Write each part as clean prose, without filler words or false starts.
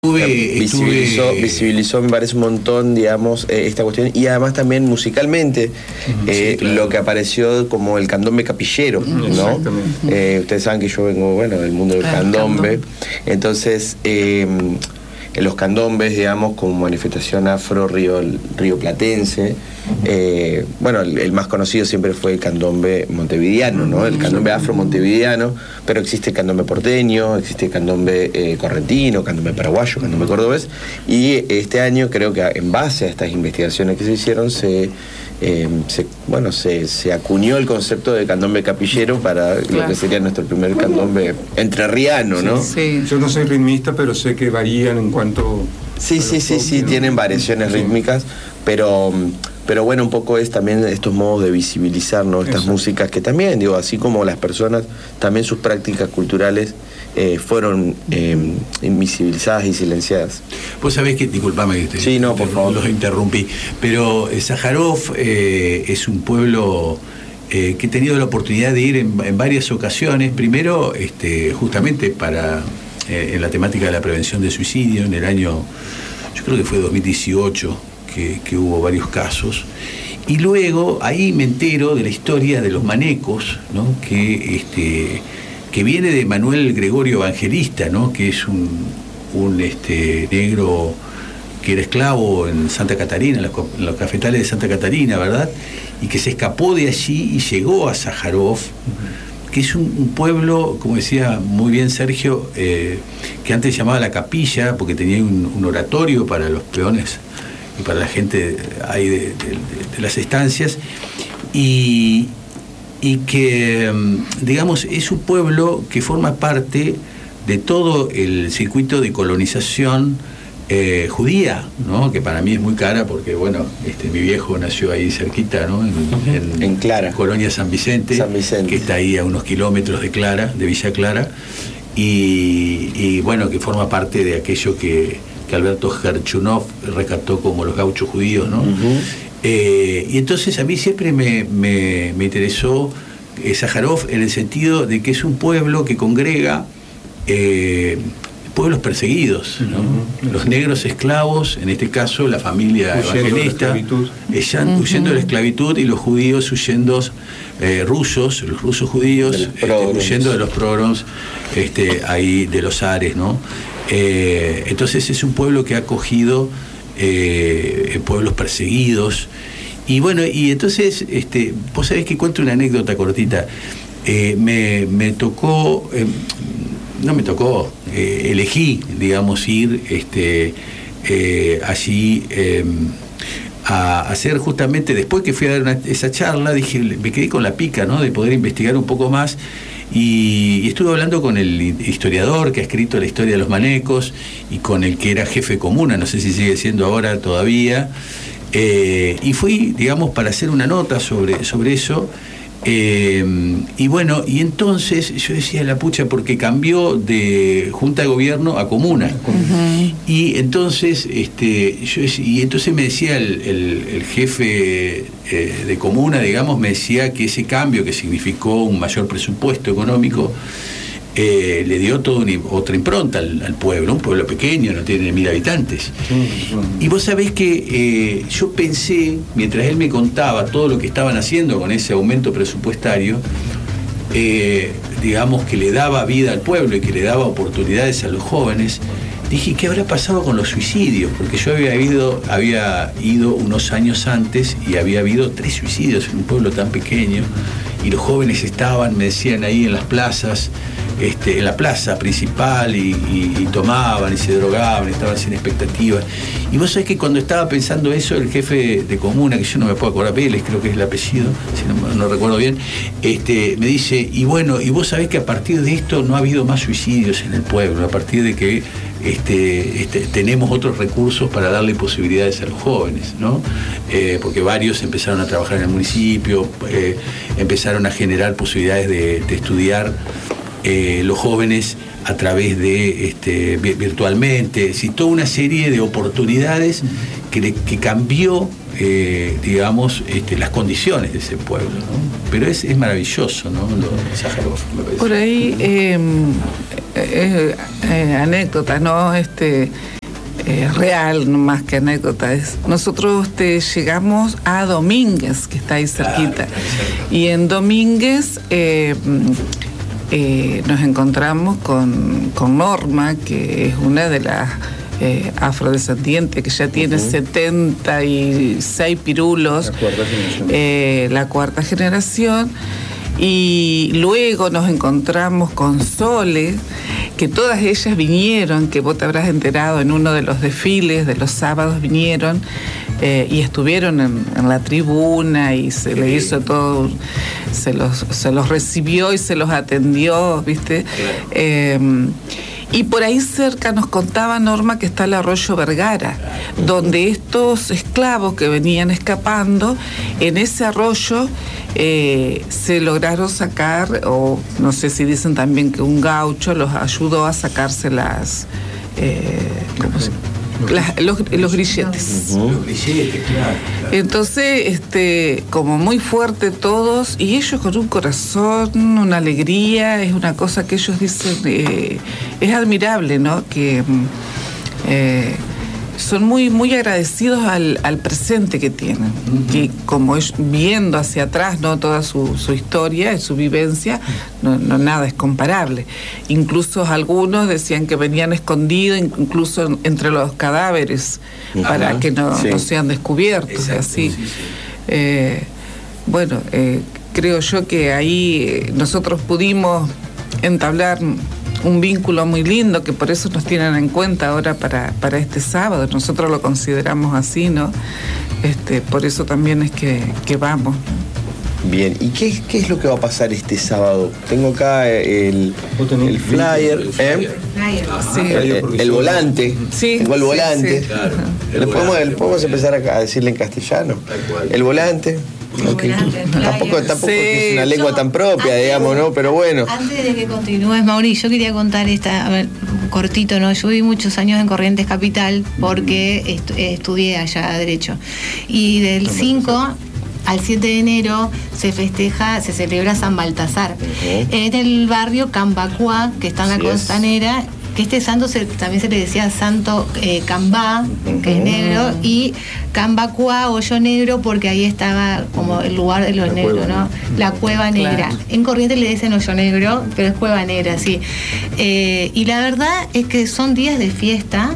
Visibilizó, me parece un montón, digamos, esta cuestión, y además también musicalmente, sí, claro, lo que apareció como el candombe capillero, ¿no? Ustedes saben que yo vengo, del mundo del candombe, entonces los candombes, digamos, como manifestación afro rioplatense, el más conocido siempre fue el candombe montevideano, ¿no? El candombe afro montevideano, pero existe el candombe porteño, existe el candombe correntino, candombe paraguayo, candombe cordobés, y este año creo que en base a estas investigaciones que se hicieron se acuñó el concepto de candombe capillero para lo que sería nuestro primer candombe entrerriano, ¿no? Sí. Yo no soy ritmista, pero sé que varían en cuanto... Sí, tienen variaciones rítmicas, pero un poco es también estos modos de visibilizar, ¿no? Estas músicas que también, así como las personas, también sus prácticas culturales fueron invisibilizadas y silenciadas. Vos sabés que, disculpame que sí, no, por favor, los interrumpí, pero Sájarov es un pueblo que he tenido la oportunidad de ir en varias ocasiones, primero justamente para en la temática de la prevención de suicidio en el año, yo creo que fue 2018, que hubo varios casos, y luego ahí me entero de la historia de los manecos, ¿no? que viene de Manuel Gregorio Evangelista, ¿no? Que es un negro que era esclavo en Santa Catarina, en los cafetales de Santa Catarina, ¿verdad? Y que se escapó de allí y llegó a Sájarov, que es un pueblo, como decía muy bien Sergio, que antes se llamaba La Capilla, porque tenía un oratorio para los peones y para la gente ahí de las estancias, y que, digamos, es un pueblo que forma parte de todo el circuito de colonización judía, ¿no? Que para mí es muy cara porque, mi viejo nació ahí cerquita, ¿no? En Clara, Colonia San Vicente, que está ahí a unos kilómetros de Villa Clara, y que forma parte de aquello que Alberto Gerchunov rescató como los gauchos judíos, ¿no? Y entonces a mí siempre me interesó Sájarov en el sentido de que es un pueblo que congrega pueblos perseguidos, ¿no? Los negros esclavos, en este caso la familia evangelista, huyendo de la esclavitud, y los judíos huyendo, los rusos judíos huyendo de los pogroms ahí de los Ares, ¿no? Entonces es un pueblo que ha acogido pueblos perseguidos, y entonces vos sabés que cuento una anécdota cortita. Me tocó, no me tocó, elegí, digamos, ir allí a hacer, justamente después que fui a dar esa charla, dije, me quedé con la pica, ¿no? De poder investigar un poco más, y estuve hablando con el historiador que ha escrito la historia de los manecos, y con el que era jefe comuna, no sé si sigue siendo ahora todavía, y fui, digamos, para hacer una nota sobre eso. Y entonces yo decía, la pucha, porque cambió de junta de gobierno a comuna. Y entonces entonces me decía el jefe de comuna, digamos, me decía que ese cambio, que significó un mayor presupuesto económico, le dio toda otra impronta al pueblo, un pueblo pequeño, no tiene 1000 habitantes. Y vos sabés que yo pensé, mientras él me contaba todo lo que estaban haciendo con ese aumento presupuestario, digamos, que le daba vida al pueblo y que le daba oportunidades a los jóvenes, dije, ¿qué habrá pasado con los suicidios? Porque yo había ido unos años antes y había habido 3 suicidios en un pueblo tan pequeño, y los jóvenes estaban, me decían, ahí en las plazas, en la plaza principal, y tomaban y se drogaban, estaban sin expectativas. Y vos sabés que cuando estaba pensando eso, el jefe de comuna, que yo no me puedo acordar, Vélez creo que es el apellido, si no recuerdo bien, me dice, y vos sabés que a partir de esto no ha habido más suicidios en el pueblo, a partir de que tenemos otros recursos para darle posibilidades a los jóvenes, ¿no? Porque varios empezaron a trabajar en el municipio, empezaron a generar posibilidades de estudiar los jóvenes a través de virtualmente, toda una serie de oportunidades que cambió, digamos, las condiciones de ese pueblo, ¿no? Pero es maravilloso, ¿no? Sájarov, me parece. Por ahí anécdota, ¿no? Real, más que anécdota. Nosotros llegamos a Domínguez, que está ahí cerquita. Y en Domínguez nos encontramos con Norma, que es una de las afrodescendientes, que ya tiene 76 pirulos, la cuarta generación. Y luego nos encontramos con Sole, que todas ellas vinieron, que vos te habrás enterado en uno de los desfiles de los sábados vinieron y estuvieron en la tribuna y se le hizo todo, se los recibió y se los atendió, ¿viste? Y por ahí cerca nos contaba Norma que está el arroyo Vergara, donde estos esclavos que venían escapando, en ese arroyo se lograron sacar, o no sé si dicen también que un gaucho los ayudó a sacarse los grilletes. Los grilletes, claro. Entonces, como muy fuerte todos, y ellos con un corazón, una alegría, es una cosa que ellos dicen, es admirable, ¿no? Que son muy, muy agradecidos al presente que tienen. Y como ellos, viendo hacia atrás, ¿no? Toda su historia, su vivencia, no nada es comparable. Incluso algunos decían que venían escondidos, incluso entre los cadáveres, para que no sean descubiertos. Exacto, así. Bueno, creo yo que ahí nosotros pudimos entablar un vínculo muy lindo, que por eso nos tienen en cuenta ahora para este sábado. Nosotros lo consideramos así, ¿no? Por eso también es que vamos. Bien, ¿y qué es lo que va a pasar este sábado? Tengo acá el flyer, el volante. Sí, tengo el volante. Sí. Claro, podemos empezar a decirle en castellano. El volante. Okay. Tampoco es una lengua tan propia, digamos, ¿no? Pero bueno. Antes de que continúes, Mauri, yo quería contar cortito, ¿no? Yo viví muchos años en Corrientes Capital porque estudié allá Derecho. Y del 5 al 7 de enero se celebra San Baltasar. En el barrio Cambacuá, que está en la Costanera, que este santo también se le decía Santo Cambá, que es negro, y Cambacuá, hoyo negro, porque ahí estaba como el lugar de los negros, ¿no? La cueva negra. Claro. En Corrientes le dicen hoyo negro, pero es cueva negra, sí. Y la verdad es que son días de fiesta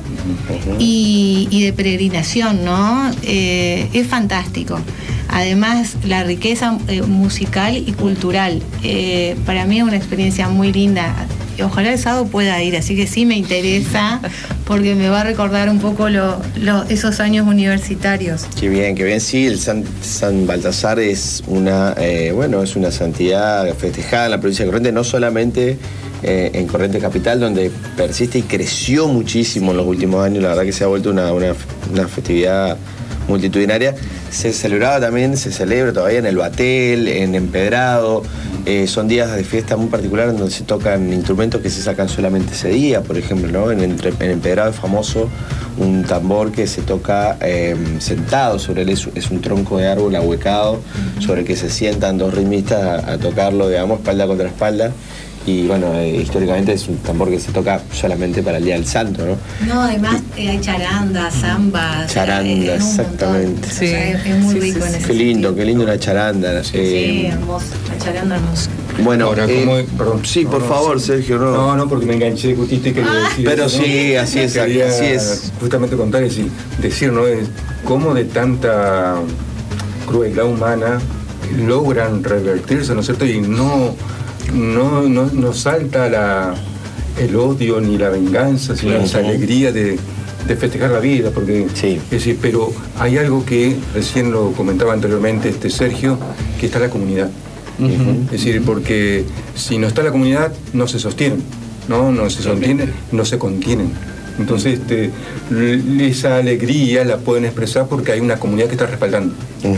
y de peregrinación, ¿no? Es fantástico. Además, la riqueza musical y cultural. Para mí es una experiencia muy linda. Ojalá el sábado pueda ir, así que sí me interesa, porque me va a recordar un poco esos años universitarios. Qué bien, sí, el San Baltasar es una santidad festejada en la provincia de Corrientes, no solamente en Corrientes Capital, donde persiste y creció muchísimo en los últimos años. La verdad que se ha vuelto una festividad multitudinaria. Se celebra todavía en el Batel, en Empedrado. Son días de fiesta muy particulares en donde se tocan instrumentos que se sacan solamente ese día, por ejemplo, ¿no? En Empedrado es famoso un tambor que se toca sentado sobre él, es un tronco de árbol ahuecado sobre el que se sientan dos ritmistas a tocarlo, digamos, espalda contra espalda. Y bueno, históricamente es un tambor que se toca solamente para el Día del Santo, ¿no? No, además hay charanda, zambas. Charanda, exactamente. Sí, o sea, es muy rico en ese qué lindo una charanda. Sí, hermosa, la charanda hermosa. Bueno, ahora, perdón. Sí, por favor, Sergio, no. No, porque me enganché de justito y quería decir. Pero eso, sí, ¿no? así es. Justamente contar y decir, ¿no? Cómo de tanta crueldad humana logran revertirse, ¿no es cierto? Y no salta el odio ni la venganza, sino esa alegría de festejar la vida, porque es decir, pero hay algo que recién lo comentaba anteriormente Sergio, que está la comunidad. Es decir, porque si no está la comunidad no se sostienen, no se sostienen, no se contienen. Entonces esa alegría la pueden expresar porque hay una comunidad que está respaldando.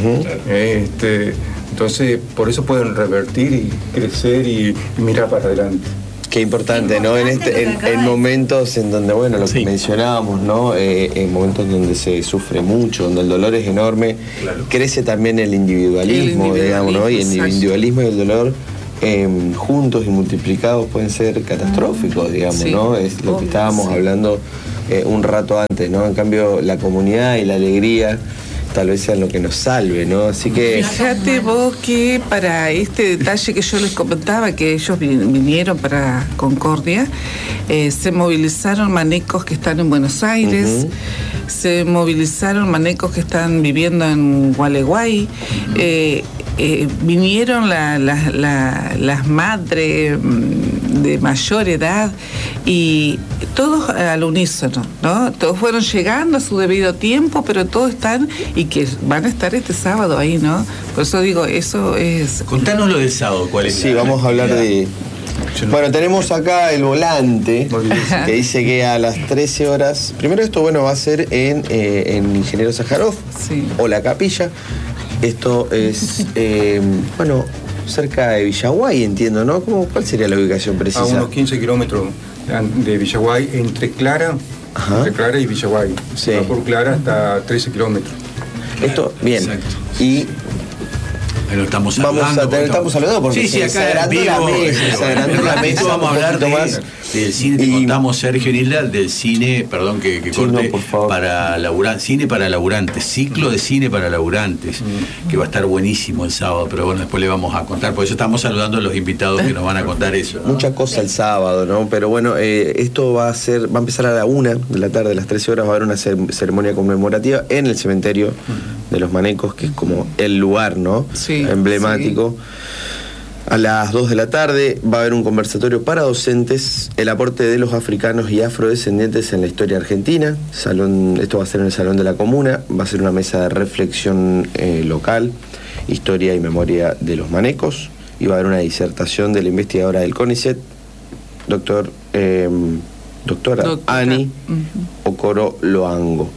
Entonces, por eso pueden revertir y crecer y mirar para adelante. Qué importante, ¿no? En momentos en donde, bueno, lo que mencionábamos, ¿no? En momentos donde se sufre mucho, donde el dolor es enorme, crece también el individualismo, digamos, ¿no? Y el individualismo y el dolor juntos y multiplicados pueden ser catastróficos, digamos, sí, ¿no? Es lo que estábamos hablando un rato antes, ¿no? En cambio, la comunidad y la alegría tal vez sean lo que nos salve, ¿no? Así que... Fíjate vos que para este detalle que yo les comentaba, que ellos vinieron para Concordia, se movilizaron manecos que están en Buenos Aires, se movilizaron manecos que están viviendo en Gualeguay, vinieron las madres de mayor edad y todos al unísono, ¿no? Todos fueron llegando a su debido tiempo, pero todos están y que van a estar este sábado ahí, ¿no? Por eso digo, eso es... Contanos lo del sábado, ¿cuál es? Sí, vamos a hablar de... Bueno, tenemos acá el volante que dice que a las 13 horas... Primero esto, bueno, va a ser en Ingeniero Sájarov, sí, o La Capilla. Esto es, bueno, cerca de Villaguay, entiendo, ¿no? ¿Cuál sería la ubicación precisa? A unos 15 kilómetros de Villaguay, entre Clara y Villaguay. Sí. Va por Clara hasta 13 kilómetros. Esto, bien. Exacto. Y... Pero estamos saludando. Estamos saludando porque sí, acá se agrandó la mesa. Vamos a hablar del cine. Te contamos, Sergio Nisla, del cine, perdón que corte, para laburantes, cine para laburantes, ciclo de cine para laburantes, que va a estar buenísimo el sábado, pero bueno, después le vamos a contar, por eso estamos saludando a los invitados que nos van a contar eso, ¿no? Mucha cosa el sábado, ¿no? Pero bueno, esto va a empezar a la 1 de la tarde, a las 13 horas, va a haber una ceremonia conmemorativa en el cementerio de los Manecos, que es como el lugar, ¿no? Sí, emblemático. Sí. A las 2 de la tarde va a haber un conversatorio para docentes, el aporte de los africanos y afrodescendientes en la historia argentina. Esto va a ser en el Salón de la Comuna, va a ser una mesa de reflexión local, historia y memoria de los Manecos, y va a haber una disertación de la investigadora del CONICET, doctora Ani Okoro Loango.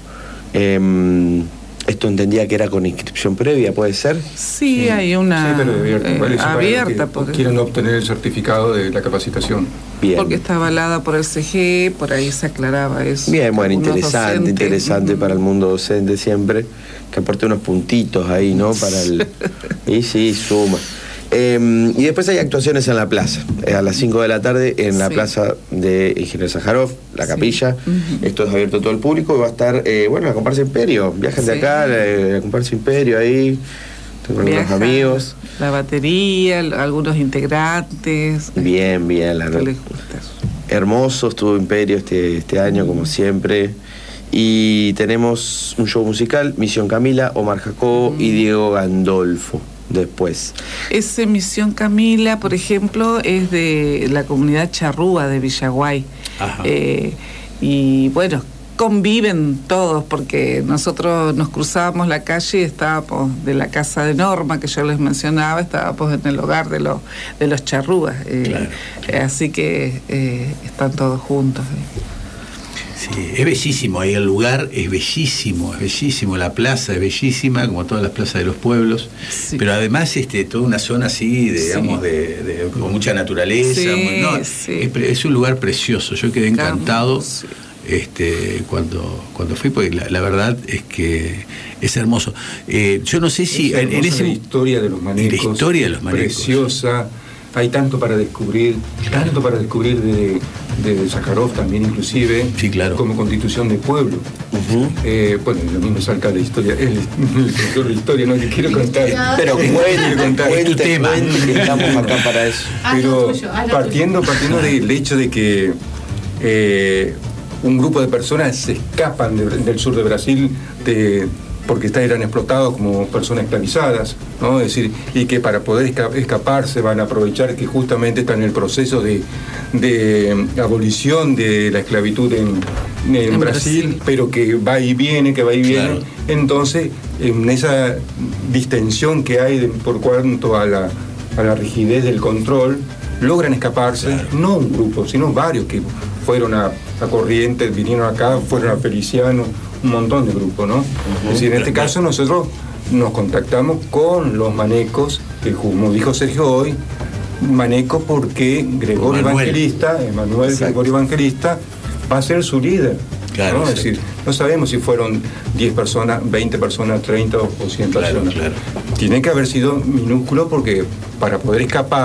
Esto entendía que era con inscripción previa, ¿puede ser? Sí, hay una abierta. Quieren obtener el certificado de la capacitación. Bien. Porque está avalada por el CG, por ahí se aclaraba eso. Bien, bueno, interesante para el mundo docente siempre, que aporte unos puntitos ahí, ¿no? Para el... Y sí, suma. Y después hay actuaciones en la plaza, a las 5 de la tarde en la plaza de Ingeniero Sájarov, La Capilla. Esto es abierto a todo el público y va a estar, bueno, la comparsa Imperio. Viajan de acá, la comparsa Imperio ahí, con unos amigos. La batería, algunos integrantes. Bien, hermoso estuvo Imperio este año, como siempre. Y tenemos un show musical, Misión Camila, Omar Jacobo y Diego Gandolfo. Después. Esa Misión Camila, por ejemplo, es de la comunidad charrúa de Villaguay. Y bueno, conviven todos, porque nosotros nos cruzábamos la calle y estábamos de la casa de Norma, que yo les mencionaba, estábamos en el hogar de los charrúas. Claro. Así que están todos juntos. Sí, es bellísimo ahí el lugar, es bellísimo, la plaza es bellísima, como todas las plazas de los pueblos, pero además toda una zona así, digamos, con mucha naturaleza, es un lugar precioso. Yo quedé encantado cuando fui, porque la verdad es que es hermoso. Yo no sé si en esa historia de los Manecos, preciosa. Hay tanto para descubrir de Sájarov también, inclusive, claro, como constitución de pueblo. Bueno, lo mismo salga de historia, el director de historia, no le quiero contar. Pero cuente, que estamos acá para eso. Pero partiendo del hecho de que un grupo de personas se escapan del sur de Brasil porque eran explotados como personas esclavizadas, ¿no? Es decir, y que para poder escaparse van a aprovechar que justamente están en el proceso de abolición de la esclavitud en Brasil, pero que va y viene. Claro. Entonces, en esa distensión que hay por cuanto a la rigidez del control, logran escaparse, claro, no un grupo, sino varios que fueron a Corrientes, vinieron acá, fueron a Feliciano, un montón de grupos, ¿no? Es decir, en este caso nosotros nos contactamos con los Manecos, que como dijo Sergio hoy, Manecos porque Gregorio Emanuel Gregorio Evangelista va a ser su líder. Claro, ¿no? Es decir, no sabemos si fueron 10 personas, 20 personas, 30 o 100 personas. Claro. Tiene que haber sido minúsculo porque para poder escapar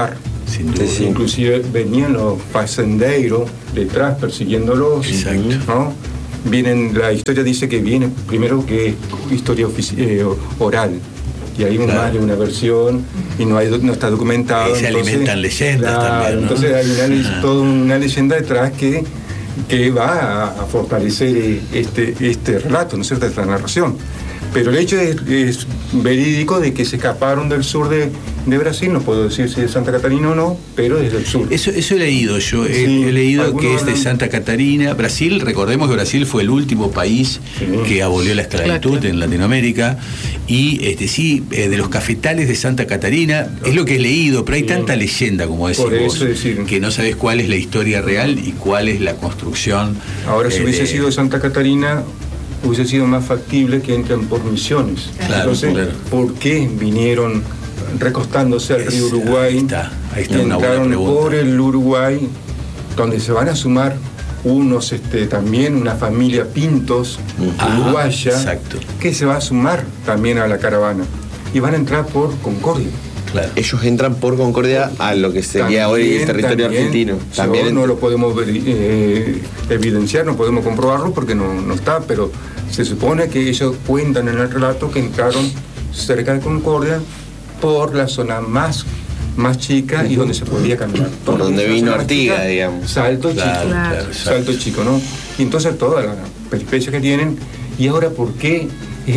sin duda. Sí. Inclusive venían los fazendeiros detrás persiguiéndolos. Exacto. ¿No? La historia dice que viene primero que es historia oral. Y hay más de una versión y no está documentado. Y se alimentan leyendas también, ¿no? Entonces hay toda una leyenda detrás que va a fortalecer este relato, ¿no es cierto?, esta narración. Pero el hecho es verídico de que se escaparon del sur de Brasil, no puedo decir si es de Santa Catarina o no, pero es del sur. Eso he leído yo, he leído que es de Santa Catarina. Brasil, recordemos que Brasil fue el último país que abolió la esclavitud en Latinoamérica, y de los cafetales de Santa Catarina, es lo que he leído, pero hay tanta leyenda, como decís vos, que no sabés cuál es la historia real y cuál es la construcción. Ahora, si hubiese sido de Santa Catarina, hubiese sido más factible que entren por Misiones. Entonces, ¿por qué vinieron recostándose al río Uruguay? Ahí está y una buena entraron pregunta. por el Uruguay, donde se van a sumar unos, también una familia Pintos, uruguaya, que se va a sumar también a la caravana. Y van a entrar por Concordia. Claro. Ellos entran por Concordia a lo que sería hoy el territorio argentino. También no lo podemos evidenciar, no podemos comprobarlo porque no está, pero se supone que ellos cuentan en el relato que entraron cerca de Concordia por la zona más chica y donde se podía caminar. Por donde vino Artigas, digamos. Salto chico, ¿no? Y entonces toda la peripecia que tienen. Y ahora, ¿por qué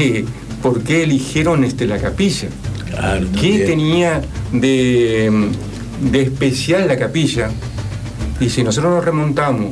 eligieron la capilla? Claro, ¿Qué tenía de especial la capilla? Y si nosotros nos remontamos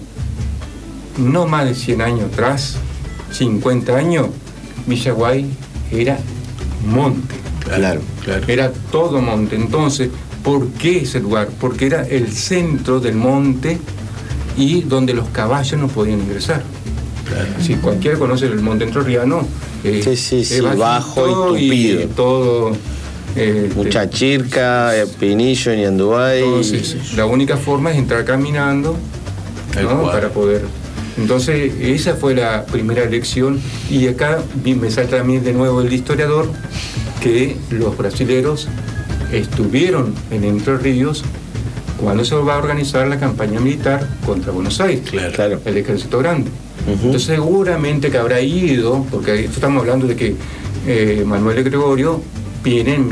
no más de 100 años atrás, 50 años, Villaguay era monte. Claro. Era todo monte. Entonces, ¿por qué ese lugar? Porque era el centro del monte y donde los caballos no podían ingresar. Claro. Si cualquiera conoce el monte entrerriano, es bajo y tupido. Y todo. Mucha chirca, pinillo, y Anduay. Entonces, la única forma es entrar caminando, ¿no? Para poder. Entonces, esa fue la primera elección. Y acá me salta a mí de nuevo el historiador, que los brasileros estuvieron en Entre Ríos cuando se va a organizar la campaña militar contra Buenos Aires, claro. El ejército grande. Entonces seguramente que habrá ido, porque estamos hablando de que Manuel de Gregorio viene en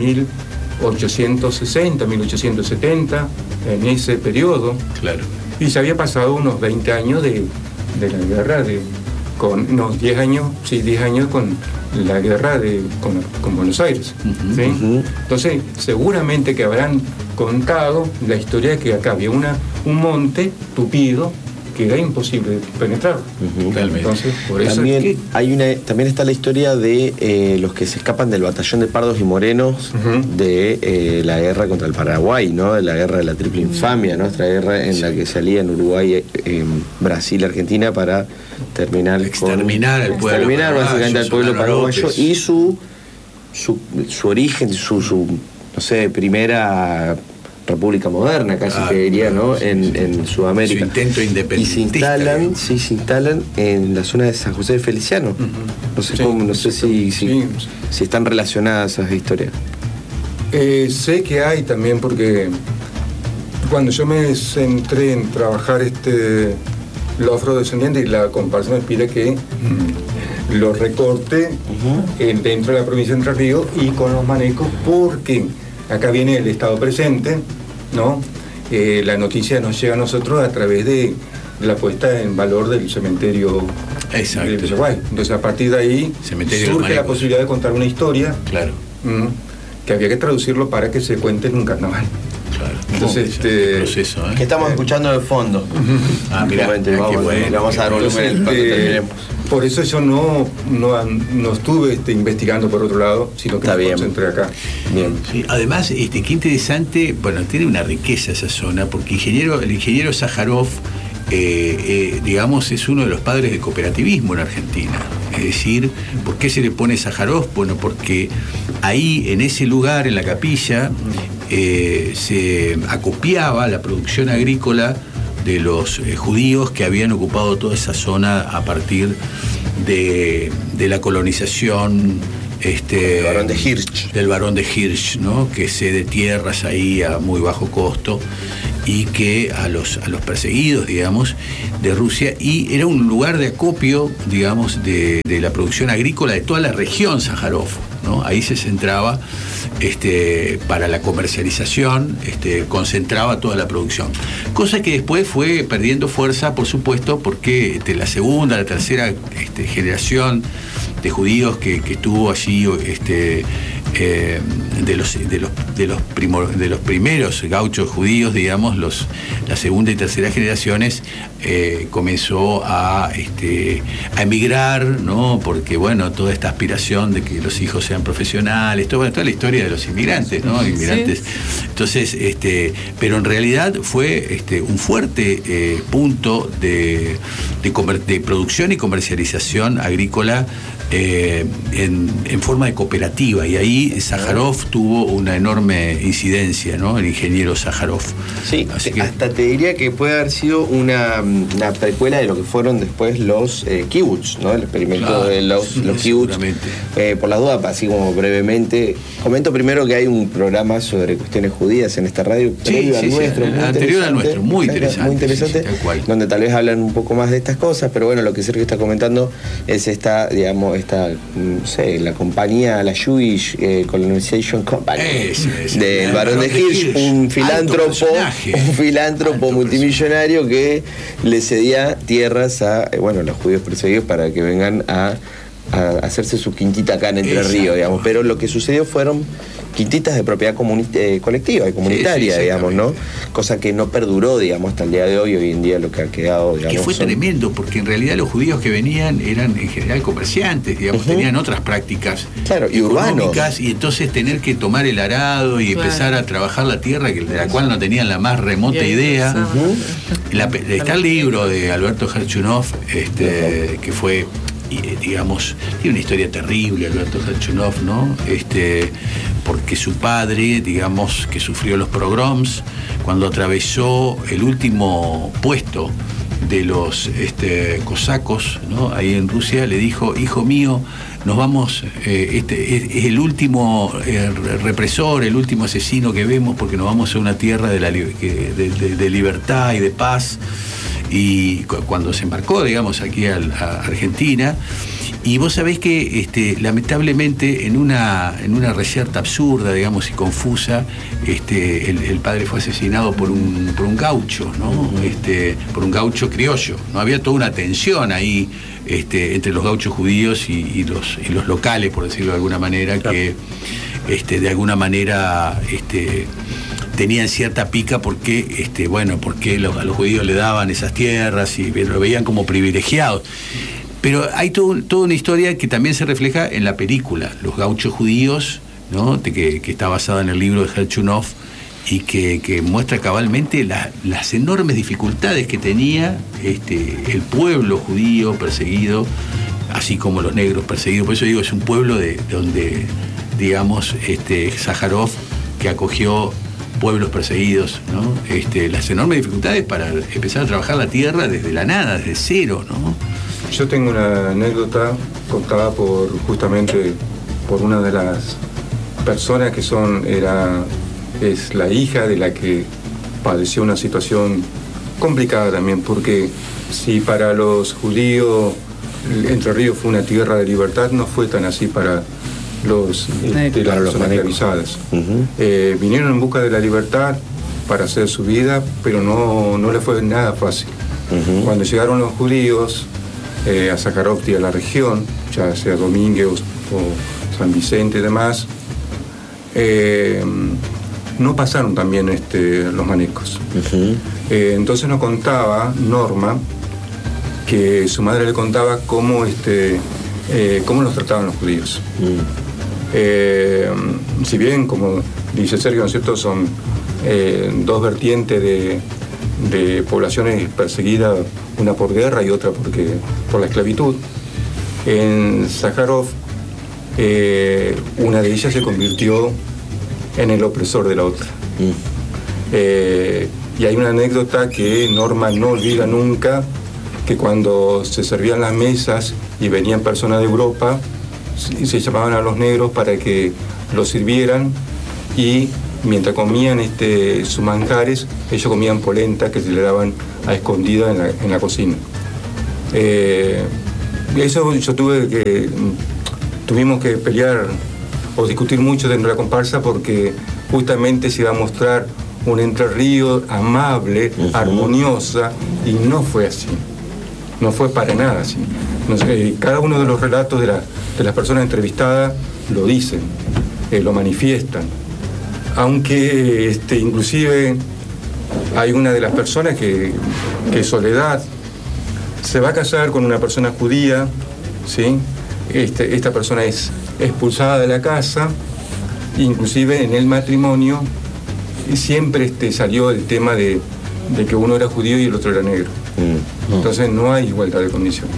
1860, 1870, en ese periodo, y se había pasado unos 20 años de la guerra, 10 años con la guerra con Buenos Aires. ¿Sí? Entonces, seguramente que habrán contado la historia de que acá había un monte tupido que era imposible penetrar. Entonces, por eso también está la historia de los que se escapan del batallón de Pardos y Morenos de la guerra contra el Paraguay, ¿no? De la guerra de la triple infamia, nuestra guerra en la que salía en Uruguay, Brasil, Argentina para exterminar básicamente al pueblo paraguayo y su origen, su primera república moderna, casi te diría, ¿no? En Sudamérica. Su intento independentista. Y se instalan en la zona de San José de Feliciano. No sé si están relacionadas esas historias. Sé que hay también, porque cuando yo me centré en trabajar los afrodescendientes, y la comparsa me pide que lo recorte dentro de la provincia de Entre Ríos y con los manecos, porque acá viene el estado presente, ¿no? La noticia nos llega a nosotros a través de la puesta en valor del cementerio de Villaguay. Entonces, a partir de ahí surge la posibilidad de contar una historia que había que traducirlo para que se cuente en un carnaval. Entonces, proceso, que estamos escuchando de fondo. Mira, le vamos a dar volumen cuando terminemos. Por eso yo no estuve investigando por otro lado, sino que me concentré acá. Bien. Sí, además, qué interesante, tiene una riqueza esa zona, porque el ingeniero Sájarov, digamos, es uno de los padres del cooperativismo en Argentina. Es decir, ¿por qué se le pone Sájarov? Bueno, porque ahí, en ese lugar, en la capilla, se acopiaba la producción agrícola de los judíos que habían ocupado toda esa zona a partir de la colonización del barón de Hirsch. Del barón de Hirsch, ¿no? Que cede tierras ahí a muy bajo costo y que a los perseguidos, digamos, de Rusia, y era un lugar de acopio, digamos, de la producción agrícola de toda la región Sájarov, ¿no? Ahí se centraba para la comercialización, concentraba toda la producción. Cosa que después fue perdiendo fuerza, por supuesto, porque la segunda, la tercera generación de judíos que estuvo allí, de los primeros gauchos judíos, digamos, la segunda y tercera generaciones, comenzó a emigrar, ¿no? Porque, bueno, toda esta aspiración de que los hijos sean profesionales, toda la historia de los inmigrantes, ¿no? Inmigrantes. Sí. Entonces, pero en realidad fue un fuerte punto de producción y comercialización agrícola en forma de cooperativa, y ahí Sájarov tuvo una enorme incidencia, ¿no? El ingeniero Sájarov. Sí, hasta te diría que puede haber sido una precuela de lo que fueron después los kibbutz, ¿no? El experimento de los kibbutz. Por la duda, así como brevemente, comento primero que hay un programa sobre cuestiones judías en esta radio, anterior al nuestro, muy interesante, donde tal vez hablan un poco más de estas cosas, pero bueno, lo que Sergio está comentando es la compañía, la Jewish Colonization Company, del barón de Hirsch, un filántropo multimillonario que le cedía tierras a los judíos perseguidos para que vengan a hacerse su quintita acá en Entre Ríos, digamos. Pero lo que sucedió fueron quintitas de propiedad colectiva y comunitaria, digamos, ¿no? Cosa que no perduró, digamos, hasta el día de hoy. Hoy en día lo que ha quedado, digamos... Que fue tremendo, porque en realidad los judíos que venían eran en general comerciantes, digamos, tenían otras prácticas y urbanos. Y entonces tener que tomar el arado y empezar a trabajar la tierra, de la cual no tenían la más remota idea. Está el libro de Alberto Herchunov, que fue... digamos, tiene una historia terrible Alberto Herchunov, ¿no? Porque su padre, digamos, que sufrió los pogroms, cuando atravesó el último puesto de los cosacos, ¿no? Ahí en Rusia, le dijo: hijo mío, nos vamos, es el último represor, el último asesino que vemos, porque nos vamos a una tierra de libertad y de paz. Y cuando se embarcó, digamos, aquí a Argentina, y vos sabés que lamentablemente en una reyerta absurda, digamos, y confusa, el padre fue asesinado por un gaucho, ¿no? Por un gaucho criollo. No había toda una tensión ahí entre los gauchos judíos y los locales, por decirlo de alguna manera, claro, que de alguna manera tenían cierta pica porque porque a los judíos le daban esas tierras y lo veían como privilegiados. Pero hay toda una historia que también se refleja en la película, Los gauchos judíos, ¿no? que está basada en el libro de Herchunov, y que muestra cabalmente las enormes dificultades que tenía el pueblo judío perseguido, así como los negros perseguidos. Por eso digo, es un pueblo donde, digamos, Sájarov, que acogió pueblos perseguidos, ¿no? Las enormes dificultades para empezar a trabajar la tierra desde la nada, desde cero, ¿no? Yo tengo una anécdota contada justamente por una de las personas que es la hija de la que padeció una situación complicada también, porque si para los judíos Entre Ríos fue una tierra de libertad, no fue tan así para las personas esclavizadas. Vinieron en busca de la libertad para hacer su vida, pero no les fue nada fácil. Cuando llegaron los judíos a Sájarov y a la región, ya sea Domínguez o San Vicente y demás, no pasaron también los manecos. Entonces nos contaba Norma que su madre le contaba cómo los trataban los judíos. Si bien, como dice Sergio, ¿no es cierto?, son dos vertientes de poblaciones perseguidas, una por guerra y otra por la esclavitud. En Sájarov, una de ellas se convirtió en el opresor de la otra. Y hay una anécdota que Norma no olvida nunca, que cuando se servían las mesas y venían personas de Europa, se llamaban a los negros para que los sirvieran y mientras comían sus manjares, ellos comían polenta que se le daban a escondida en la cocina. Eso tuvimos que pelear o discutir mucho dentro de la comparsa porque justamente se iba a mostrar un Entre Ríos amable, armoniosa, y no fue así. No fue para nada así. Cada uno de los relatos de las personas entrevistadas lo dicen, lo manifiestan. Aunque inclusive hay una de las personas que Soledad se va a casar con una persona judía, ¿sí? Esta persona es expulsada de la casa, inclusive en el matrimonio siempre salió el tema de que uno era judío y el otro era negro. Entonces no hay igualdad de condiciones.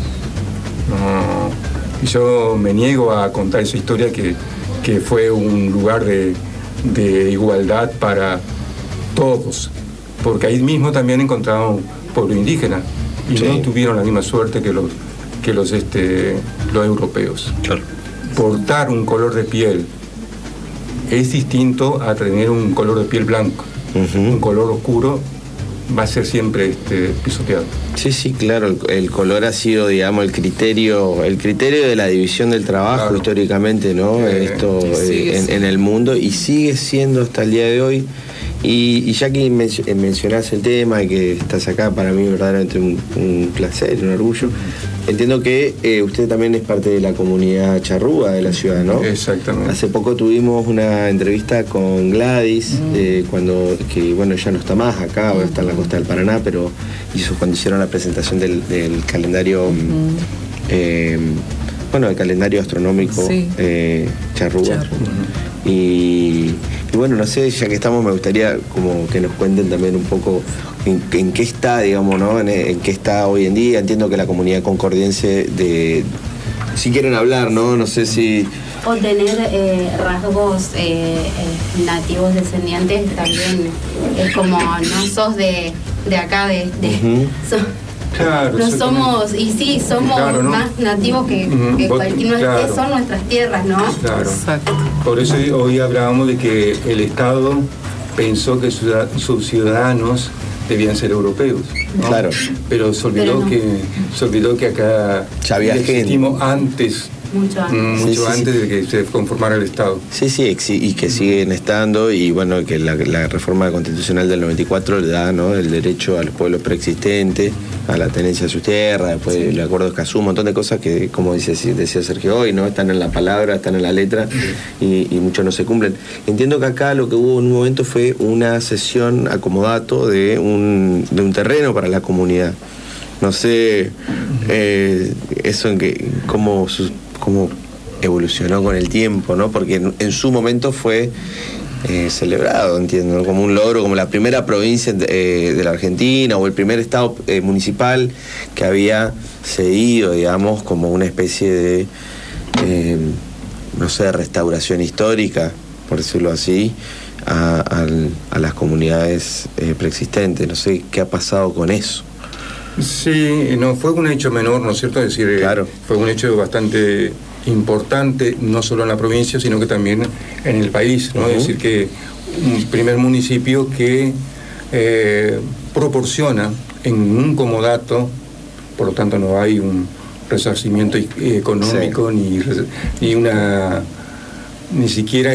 Y yo me niego a contar esa historia que fue un lugar de igualdad para todos, porque ahí mismo también encontraron pueblo indígena y no tuvieron la misma suerte que los europeos. Claro. Portar un color de piel es distinto a tener un color de piel blanco. Un color oscuro va a ser siempre pisoteado. Sí, claro, el color ha sido, digamos, el criterio de la división del trabajo, claro, históricamente, ¿no? En el mundo, y sigue siendo hasta el día de hoy. Y ya que mencionás el tema y que estás acá, para mí verdaderamente un placer, un orgullo. Entiendo que usted también es parte de la comunidad charrúa de la ciudad, ¿no? Exactamente. Hace poco tuvimos una entrevista con Gladys, que bueno, ya no está más acá, ahora está en la costa del Paraná, pero cuando hicieron la presentación del calendario, el calendario astronómico charrúa. Y bueno, no sé, ya que estamos, me gustaría como que nos cuenten también un poco en qué está, digamos, ¿no? En qué está hoy en día. Entiendo que la comunidad concordiense si quieren hablar, ¿no? No sé si... O tener rasgos nativos descendientes también es como no sos de acá, Claro, no somos, y sí, somos claro, ¿no? Más nativos que cualquier claro. Son nuestras tierras, ¿no? Claro. Exacto. Por eso hoy hablábamos de que el Estado pensó que sus ciudadanos debían ser europeos, ¿no? Claro. Pero se olvidó que acá ya había existimos antes. Mucho antes de que se conformara el Estado. Sí, y que siguen estando, y bueno, que la reforma constitucional del 94 le da, ¿no?, el derecho a los pueblos preexistentes, a la tenencia de sus tierras, después el acuerdo de Escazú, un montón de cosas que, como decía Sergio hoy, ¿no?, están en la palabra, están en la letra, y muchos no se cumplen. Entiendo que acá lo que hubo en un momento fue una cesión acomodato de un terreno para la comunidad. No sé, eso en que cómo evolucionó con el tiempo, ¿no? Porque en su momento fue celebrado, entiendo, ¿no?, como un logro, como la primera provincia de la Argentina, o el primer estado municipal que había cedido, digamos, como una especie de, no sé, restauración histórica, por decirlo así, a las comunidades preexistentes. No sé qué ha pasado con eso. Sí, no fue un hecho menor, ¿no es cierto? Es decir, claro, fue un hecho bastante importante, no solo en la provincia, sino que también en el país, ¿no? Es decir, que un primer municipio que proporciona en un comodato, por lo tanto no hay un resarcimiento económico, ni siquiera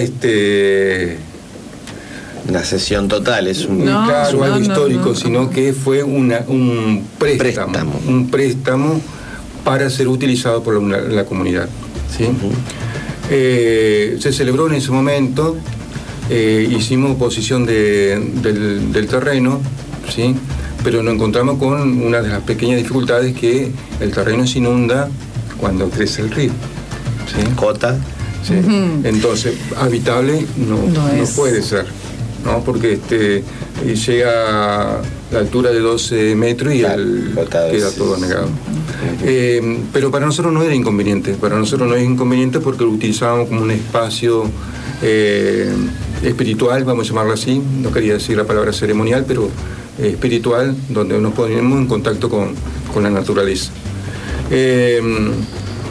una cesión total, es algo histórico, sino que fue un préstamo para ser utilizado por la comunidad, ¿sí? Se celebró en ese momento, hicimos oposición del terreno, ¿sí?, pero nos encontramos con una de las pequeñas dificultades, que el terreno se inunda cuando crece el río, ¿sí? Cota. Sí. Entonces, habitable no puede ser, ¿no? Porque llega a la altura de 12 metros y queda todo anegado. Pero para nosotros no era inconveniente. Para nosotros no es inconveniente porque lo utilizábamos como un espacio espiritual, vamos a llamarlo así. No quería decir la palabra ceremonial, pero espiritual, donde nos ponemos en contacto con la naturaleza.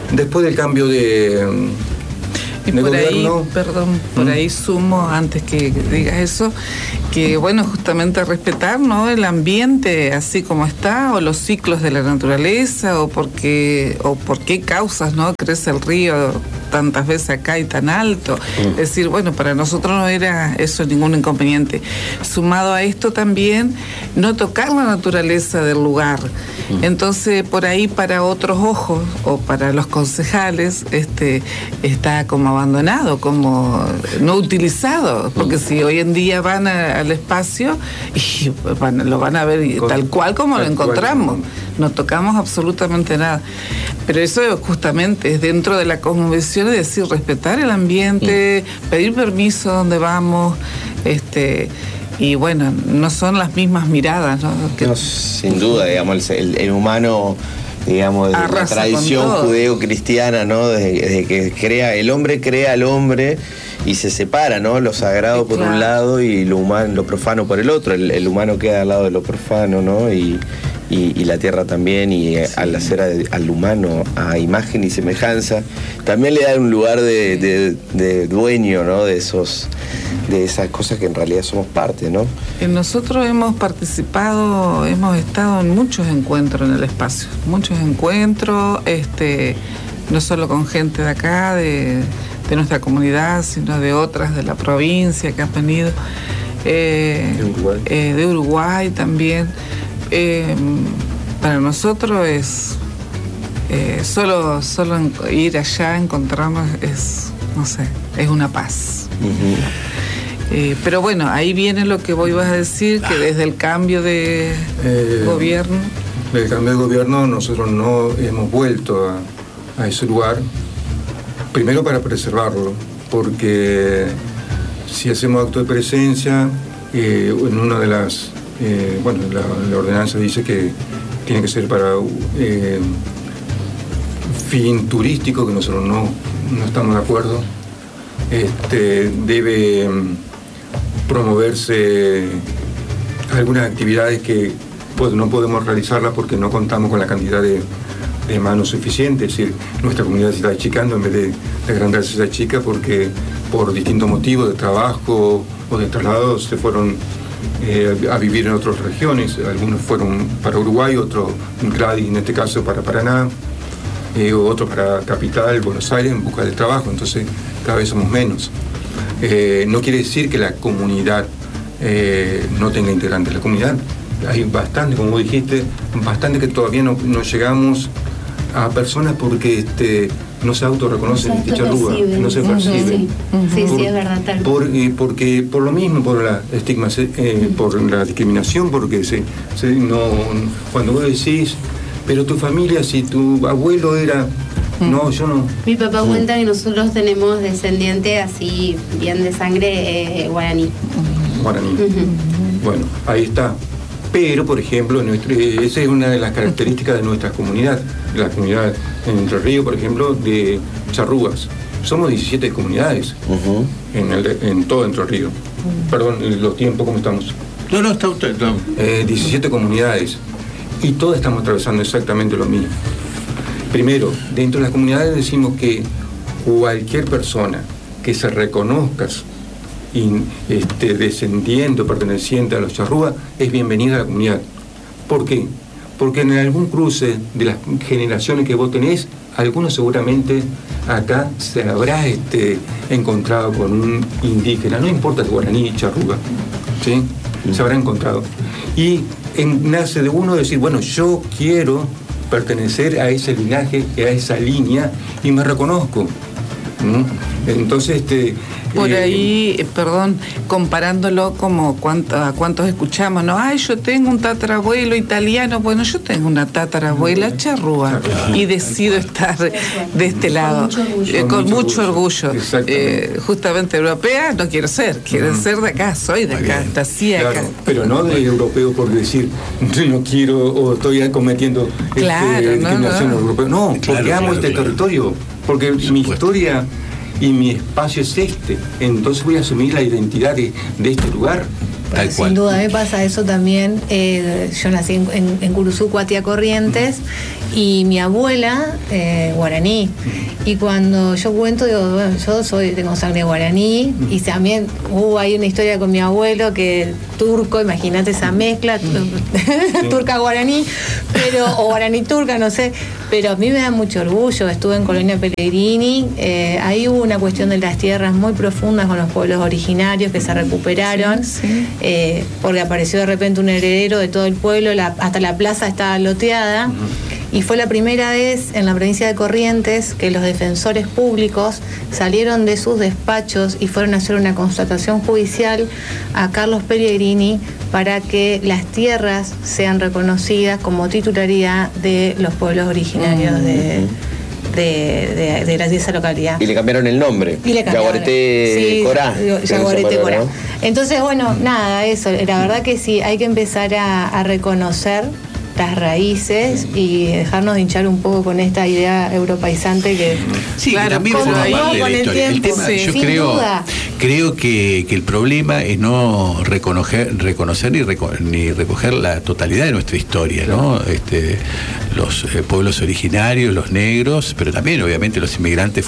Después del cambio de por gobierno, ahí, perdón, por ahí sumo, antes que digas eso, que bueno, justamente respetar, ¿no?, el ambiente así como está, o los ciclos de la naturaleza, o por qué causas, ¿no?, crece el río tantas veces acá y tan alto. Es decir, bueno, para nosotros no era eso ningún inconveniente. Sumado a esto también, no tocar la naturaleza del lugar. Entonces, por ahí para otros ojos, o para los concejales, está como abandonado, como no utilizado, porque si hoy en día van al espacio y lo van a ver tal cual como lo encontramos, no tocamos absolutamente nada. Pero eso justamente es dentro de la cosmovisión, es decir, respetar el ambiente, pedir permiso donde vamos, y bueno, no son las mismas miradas, ¿no? No, sin duda, digamos, el humano, digamos, de la tradición judeo-cristiana, ¿no? Desde que el hombre crea al hombre y se separa, ¿no? Lo sagrado por un lado y lo humano, lo profano por el otro. El humano queda al lado de lo profano, ¿no? Y la tierra también, y al hacer al humano a imagen y semejanza, también le da un lugar de dueño, ¿no? De esas cosas que en realidad somos parte, ¿no? Nosotros hemos participado, hemos estado en muchos encuentros en el espacio, muchos encuentros, no solo con gente de acá, de nuestra comunidad, sino de otras de la provincia que han venido, de Uruguay también. Para nosotros es solo ir allá, encontrarnos, no sé, es una paz. Pero bueno, ahí viene lo que vos ibas a decir, que desde el cambio de gobierno. Desde el cambio de gobierno nosotros no hemos vuelto a ese lugar, primero para preservarlo, porque si hacemos acto de presencia, en una de las la ordenanza dice que tiene que ser para fin turístico, que nosotros no estamos de acuerdo. Debe promoverse algunas actividades que no podemos realizarlas porque no contamos con la cantidad de manos suficiente. Es decir, nuestra comunidad se está achicando en vez de agrandarse, se achica porque por distintos motivos de trabajo o de traslados se fueron a vivir en otras regiones. Algunos fueron para Uruguay, otros Gladys en este caso para Paraná, otros para Capital, Buenos Aires, en busca del trabajo. Entonces cada vez somos menos. No quiere decir que la comunidad no tenga integrantes. La comunidad hay bastante, como vos dijiste, bastante que todavía no llegamos a personas porque no se autorreconocen ni charrúa, no se perciben. Sí, es verdad, tal. Porque por lo mismo, por la estigma, por la discriminación, porque cuando vos decís, pero tu familia, si tu abuelo era... No, yo no. Mi papá cuenta que nosotros tenemos descendiente así, bien de sangre guaraní. Bueno, ahí está. Pero, por ejemplo, esa es una de las características de nuestra comunidad. La comunidad en Entre Ríos, por ejemplo, de charrúas. Somos 17 comunidades en todo Entre Ríos. Perdón, los tiempos, ¿cómo estamos? No, está usted. 17 comunidades. Y todas estamos atravesando exactamente lo mismo. Primero, dentro de las comunidades decimos que cualquier persona que se reconozca descendiente o perteneciente a los charrúas es bienvenida a la comunidad. ¿Por qué? Porque en algún cruce de las generaciones que vos tenés, algunos seguramente acá se habrá encontrado con un indígena, no importa el guaraní, charrúa, ¿sí? Se habrá encontrado. Y nace de uno decir, bueno, yo quiero pertenecer a ese linaje, a esa línea, y me reconozco. Entonces, por ahí, perdón, comparándolo como cuántos escuchamos, ¿no? Ay, yo tengo un tatarabuelo italiano. Bueno, yo tengo una tatarabuela charrúa y decido estar de este lado, con mucho orgullo. Justamente europea no quiero ser, quiero ser de acá, soy de acá, nací acá. Claro, pero no de europeo por decir, no quiero o estoy cometiendo discriminación europea. No, porque amo este territorio, porque mi historia y mi espacio es entonces voy a asumir la identidad de este lugar. Tal cual. Sin duda me pasa eso también. Yo nací en Curuzú, Cuatía, Corrientes, y mi abuela guaraní. Y cuando yo cuento, digo, bueno, tengo sangre guaraní, y también hubo ahí una historia con mi abuelo que turco, imagínate esa mezcla, turca-guaraní, o guaraní-turca, no sé, pero a mí me da mucho orgullo. Estuve en Colonia Pellegrini, ahí hubo una cuestión de las tierras muy profundas con los pueblos originarios que se recuperaron, porque apareció de repente un heredero de todo el pueblo, hasta la plaza estaba loteada. Y fue la primera vez en la provincia de Corrientes que los defensores públicos salieron de sus despachos y fueron a hacer una constatación judicial a Carlos Pellegrini para que las tierras sean reconocidas como titularidad de los pueblos originarios de esa localidad. Y le cambiaron el nombre. Yaguareté Corá. Yaguareté Corá. Entonces, bueno, nada, eso. La verdad que sí, hay que empezar a reconocer las raíces y dejarnos de hinchar un poco con esta idea europeizante que claro, también forma parte de la historia. El tema, yo creo que el problema es no reconocer ni recoger la totalidad de nuestra historia, ¿no? Los pueblos originarios, los negros, pero también obviamente los inmigrantes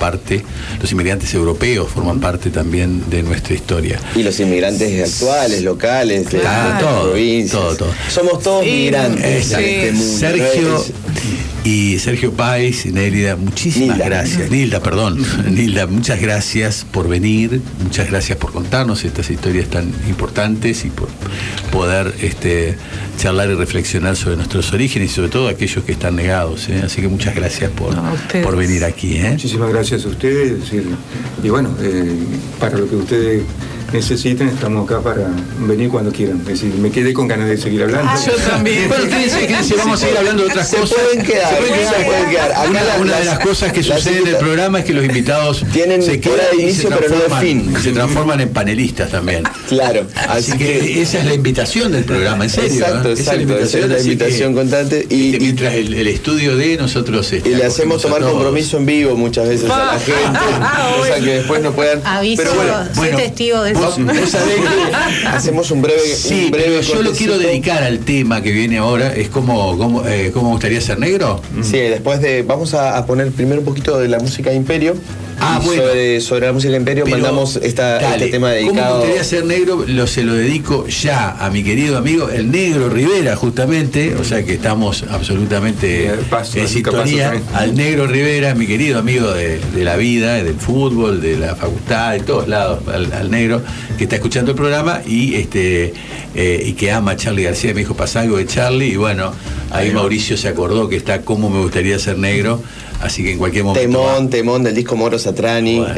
europeos forman parte también de nuestra historia. Y los inmigrantes actuales, locales, de las provincias. Todo. Somos todos migrantes. Este mundo. Sergio Páez y Nélida, muchísimas gracias. Nilda, muchas gracias por venir, muchas gracias por contarnos estas historias tan importantes y por poder charlar y reflexionar sobre nuestros orígenes y sobre todo aquellos que están negados. Así que muchas gracias por venir aquí. Muchísimas gracias a ustedes. Y bueno, para lo que ustedes necesiten, estamos acá para venir cuando quieran. Es decir, me quedé con ganas de seguir hablando. Yo también. Bueno, quédense, vamos a seguir hablando de otras cosas. Se pueden quedar. Una de las cosas que sucede en el programa es que los invitados tienen hora de inicio, pero no de fin. Se transforman en panelistas también. Claro. Así que esa es la invitación del programa, en serio. Exacto. Esa es la invitación constante. Y mientras el estudio de nosotros... y le hacemos tomar compromiso en vivo muchas veces a la gente. Cosa que después no puedan... Aviso, soy testigo de eso. Vos sabés que hacemos un breve yo lo quiero dedicar al tema que viene ahora, es cómo me gustaría ser negro. Sí, después vamos a poner primero un poquito de la música de Imperio. Bueno. Sobre la música de Imperio mandamos este tema dedicado. ¿Cómo me gustaría ser negro? Se lo dedico ya a mi querido amigo el Negro Rivera, justamente, o sea que estamos absolutamente en sintonía. Al Negro Rivera, mi querido amigo de la vida, del fútbol, de la facultad, de todos lados, al Negro, que está escuchando el programa y que ama a Charly García. Me dijo, pasa algo de Charly, y bueno, ahí Mauricio se acordó que está Cómo me gustaría ser negro. Así que en cualquier momento. Temón del disco Moro Satrani. Bueno.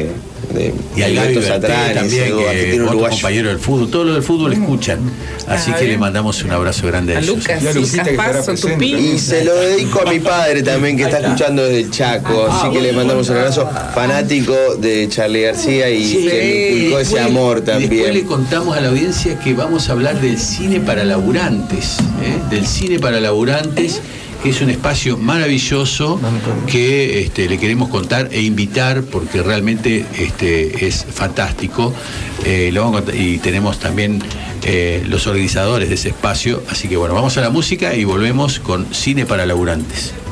Y al Gaby Satrani también, que otro compañero del fútbol. Todo lo del fútbol escuchan. Así que le mandamos un abrazo grande a ellos. Lucas, y se lo dedico a mi padre también, que está escuchando desde el Chaco. Así que le mandamos un abrazo, fanático de Charly García y que me inculcó ese amor también. Después le contamos a la audiencia que vamos a hablar del cine para laburantes. Del cine para laburantes, que es un espacio maravilloso que le queremos contar e invitar porque realmente es fantástico. Lo vamos a contar, y tenemos también los organizadores de ese espacio. Así que bueno, vamos a la música y volvemos con Cine para Laburantes.